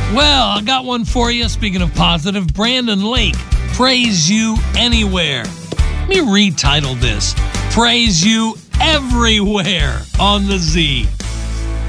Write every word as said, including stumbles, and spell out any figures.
Well, I got one for you. Speaking of positive, Brandon Lake, Praise You Anywhere. Let me retitle this, Praise You Everywhere on the Z.